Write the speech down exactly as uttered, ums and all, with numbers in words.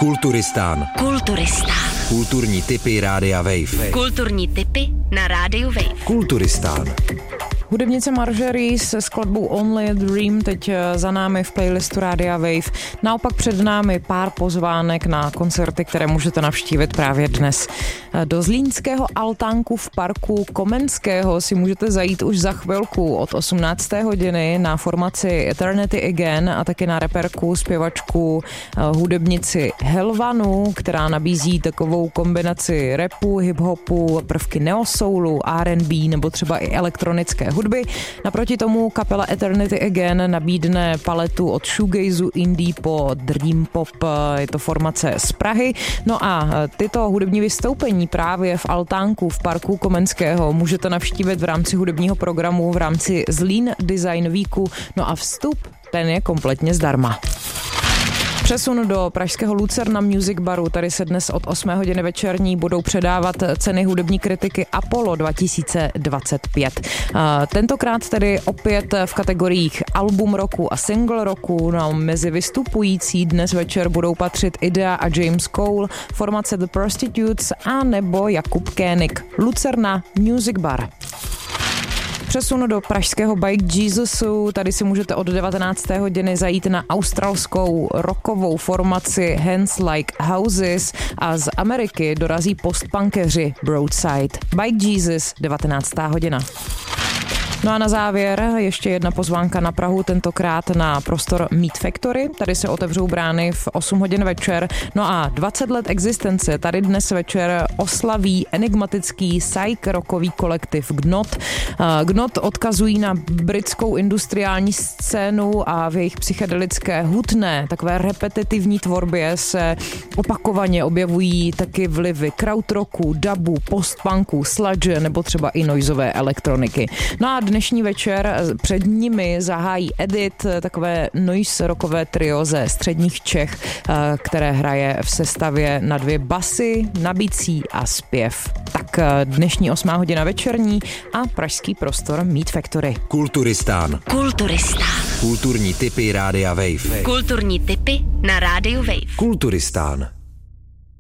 Kulturistán. Kulturistán. Kulturní tipy Rádia Wave. Kulturní tipy na Rádiu Wave. Kulturistán. Hudebnice Marjorie se skladbou Only a Dream teď za námi v playlistu Rádia Wave. Naopak před námi pár pozvánek na koncerty, které můžete navštívit právě dnes. Do zlínského altánku v parku Komenského si můžete zajít už za chvilku od osmnácté hodiny na formaci Eternity Again a taky na reperku, zpěvačku, hudebnici Helvanu, která nabízí takovou kombinaci rapu, hip-hopu, prvky neosoulu, R and B nebo třeba i elektronické hudby. Naproti tomu kapela Eternity Again nabídne paletu od shoegazu, indie po dream pop, je to formace z Prahy. No a tyto hudební vystoupení právě v altánku v parku Komenského můžete navštívit v rámci hudebního programu v rámci Zlín Design Weeku, no a vstup ten je kompletně zdarma. Přesun do pražského Lucerna Music Baru. Tady se dnes od osmé hodiny večerní budou předávat ceny hudební kritiky Apollo dva tisíce dvacet pět. Tentokrát tedy opět v kategoriích album roku a single roku. No, mezi vystupující dnes večer budou patřit Idea a James Cole, formace The Prostitutes a nebo Jakub Koenig. Lucerna Music Bar. Přesunu do pražského Bike Jesusu, tady si můžete od devatenácté hodiny zajít na australskou rockovou formaci Hands Like Houses a z Ameriky dorazí postpunkeři Broadside. Bike Jesus, devatenáctá hodina. No a na závěr ještě jedna pozvánka na Prahu, tentokrát na prostor Meat Factory. Tady se otevřou brány v osm hodin večer. No a dvacet let existence tady dnes večer oslaví enigmatický psych rockový kolektiv Gnot. Gnot odkazují na britskou industriální scénu a v jejich psychedelické hutné, takové repetitivní tvorbě se opakovaně objevují taky vlivy krautrocku, dubu, postpunku, sludge nebo třeba i noizové elektroniky. No a dnešní večer před nimi zahájí Edit, takové noise rockové trio ze středních Čech, které hraje v sestavě na dvě basy, na bicí a zpěv. Tak dnešní osmá hodina večerní a pražský prostor Meat Factory. Kulturistán. Kulturistán. Kulturní tipy Rádia Wave. Kulturní tipy na Rádiu Wave. Kulturistán.